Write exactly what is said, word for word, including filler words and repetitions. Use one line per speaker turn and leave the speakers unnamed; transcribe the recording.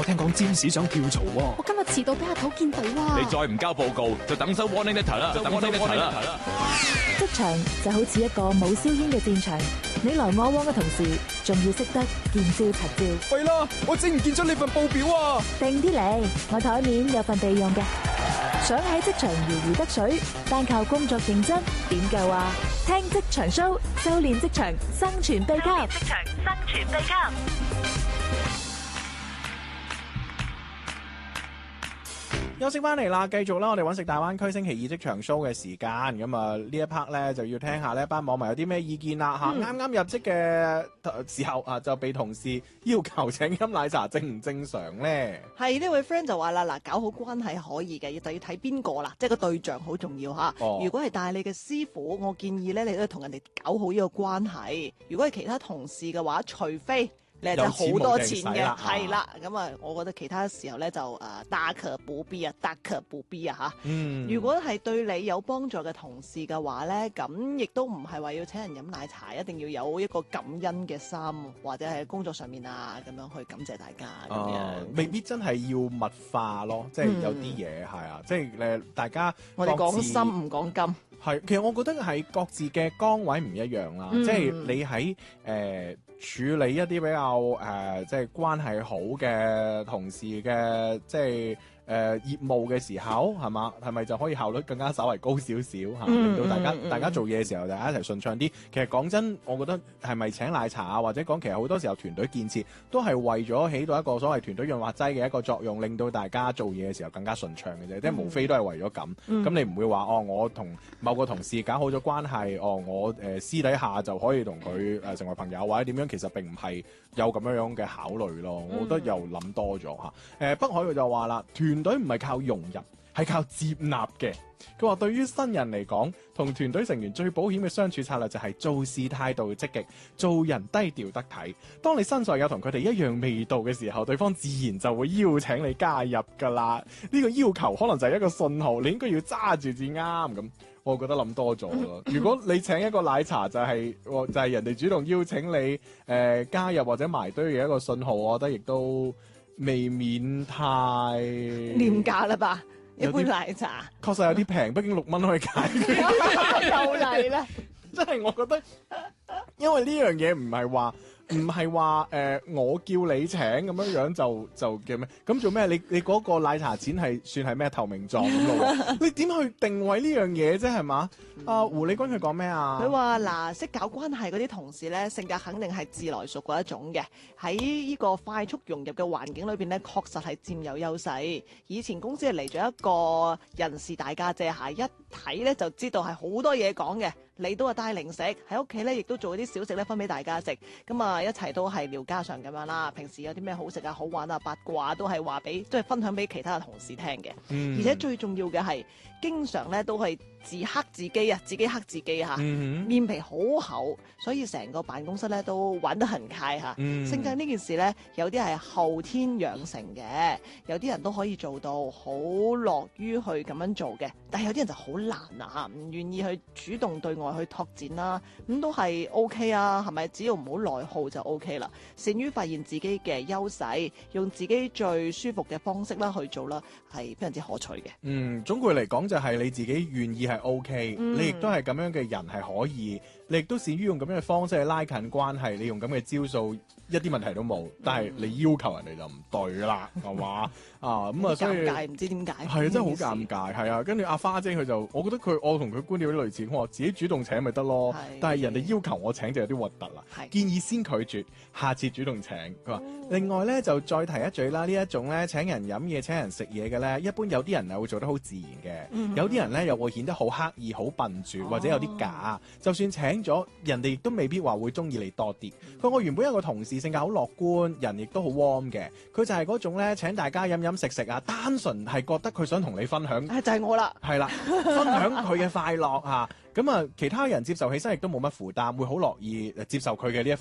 聽講占士想跳槽喎。
我今日遲到俾阿頭見到啊！
你再唔交報告，就等收 warning letter 啦，等收 warning letter 啦。
職場就好似一個冇硝煙嘅戰場，你來我往嘅同時，仲要識得見招拆招。
喂啦，我整唔見咗你份報表啊！
定啲嚟，我台面有份備用嘅。想喺職場如魚得水，單靠工作認真點夠啊？聽職場 show， 修煉職場生存秘笈。職場生存秘笈。
休息翻嚟啦，繼續啦，我哋揾食大灣區星期二職場 show 嘅時間，咁啊呢一 part 咧就要聽下呢班網民有啲咩意見啦吓。啱啱入職嘅時候啊，就被同事要求請飲奶茶，正唔正常咧？
係呢位 friend 就話啦，嗱，搞好關係可以嘅，就要睇邊個啦，即係個對象好重要吓。
哦、
如果係帶你嘅師傅，我建議咧，你都同人哋搞好呢個關係。如果係其他同事嘅話，除非你係真係好多錢嘅，係啦，咁啊，我覺得其他時候咧就誒大可不必啊，大可不必啊嚇。
嗯，
如果係對你有幫助嘅同事嘅話咧，咁亦都唔係話要請人飲奶茶，一定要有一個感恩嘅心，或者係工作上面啊咁樣去感謝大家咁樣、
啊。未必真係要物化咯，即係有啲嘢係啊，即係誒大家
我哋講心唔講金。
係，其實我覺得係各自嘅崗位唔一樣啦，嗯、即係你喺誒、呃、處理一啲比較誒、呃、即係關係好嘅同事嘅即係。誒、呃、業務嘅時候係嘛，係咪就可以效率更加稍為高少少嚇，令到大家、嗯嗯、大家做嘢嘅時候大家一齊順暢啲。其實講真，我覺得係咪請奶茶啊，或者講其實好多時候團隊建設都係為咗起到一個所謂團隊潤滑劑嘅一個作用，令到大家做嘢嘅時候更加順暢嘅啫。即係、嗯、無非都係為咗咁。咁、嗯、你唔會話哦，我同某個同事搞好咗關係，哦，我誒、呃、私底下就可以同佢誒成為朋友或者點樣，其實並唔係有咁樣樣嘅考慮咯。我覺得又諗多咗嚇。誒、呃、北海佢就話啦，團隊唔係靠融入，係靠接納嘅。佢話對於新人嚟講，同團隊成員最保險嘅相處策略就係做事態度積極，做人低調得體。當你身上有同佢哋一樣味道嘅時候，對方自然就會邀請你加入噶啦。呢個要求可能就係一個信號，你應該要揸住至啱咁。我覺得諗多咗咯。如果你請一個奶茶就係、是、就係、是、人哋主動邀請你誒、呃、加入或者埋堆嘅一個信號，我覺得亦都未免太
廉價啦吧？一杯奶茶
確實有啲平，畢竟六蚊可以解決。
又嚟啦！
真係我覺得，因為呢樣嘢唔係話。唔係話誒，我叫你請咁樣樣就就叫咩？咁做咩？你你嗰個奶茶錢係算係咩透明狀咁咯？你點去定位呢樣嘢啫？係嘛？啊，胡理君佢講咩啊？
佢話嗱，識搞關係嗰啲同事咧，性格肯定係自來熟嗰一種嘅。喺呢個快速融入嘅環境裏邊咧，確實係佔有優勢。以前公司係嚟咗一個人事大家姐嚇，一睇咧就知道係好多嘢講嘅。你都係帶零食喺屋企咧，亦都做啲小食咧分俾大家食。咁啊，一齊都係聊家常咁樣啦。平時有啲咩好食啊、好玩啊、八卦都係話俾，都係分享俾其他嘅同事聽嘅。嗯、而且最重要嘅係，經常咧都係自黑自己啊，自己黑自己嚇，嗯、面皮好厚，所以成個辦公室咧都玩得很開嚇。嗯、性格呢件事咧，有啲係後天養成嘅，有啲人都可以做到好樂於去咁樣做嘅，但係有啲人就好難啊嚇，唔願意去主動對外去拓展啦，咁都係 O K 啊，係咪？只要唔好內耗就 O K 啦。善於發現自己嘅優勢，用自己最舒服嘅方式啦去做啦，係非常之可取嘅。
嗯，總括嚟講就係你自己願意係 O K，你亦都係咁樣嘅人係可以，你亦都善於用咁樣嘅方式去拉近關係，你用咁嘅招數一啲問題都冇，但係你要求人哋就唔對啦，係嘛？啊咁啊，所以
尷尬唔知點解
係啊，真係好尷尬，係啊。跟住阿花姐佢就，我覺得佢我同佢觀點有啲類似，我話自己主動請咪得咯，但係人哋要求我請就有啲核突啦。建議先拒絕，下次主動請。佢話另外咧就再提一嘴啦，呢一種咧請人飲嘢、請人食嘢嘅咧，一般有啲人係會做得好自然嘅，有啲人咧又會顯得好刻意、好笨拙，或者有啲假。就算請咗人哋，亦都未必話會中意你多啲。佢我原本有個同事性格好樂觀，人亦都好 warm 嘅，佢就係嗰種咧請大家飲飲食食啊，單純係覺得佢想同你分享，
就係我啦，
係啦，分享佢嘅快樂啊。咁啊，其他人接受起身亦都冇乜負擔，會好樂意接受佢嘅呢一